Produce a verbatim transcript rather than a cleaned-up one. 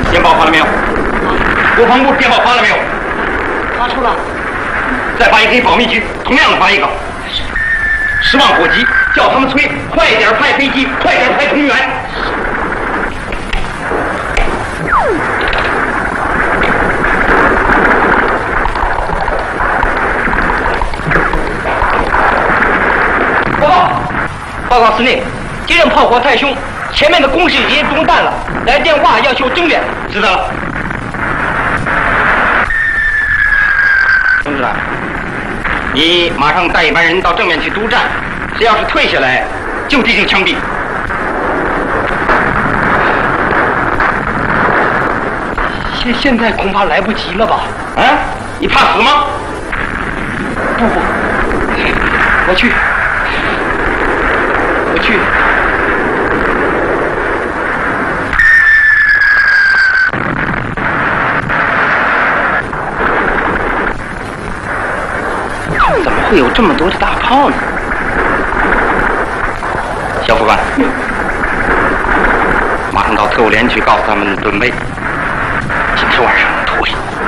电报发了没有？国防部电报发了没有？ 发出了。 再发一个给保密局，同样的发一个。十万火急，叫他们催，快点派飞机，快点派空员。 报告，报告司令，敌人炮火太凶，前面的攻势已经中弹了，来电话要求增援。 知道了。同志啊，你马上带一班人到正面去督战，谁要是退下来，就进行枪毙。 现现在恐怕来不及了吧？ 啊？你怕死吗？ 不不，我去，我去。 怎么会有这么多的大炮呢？小副官，马上到特务连去告诉他们准备，今天晚上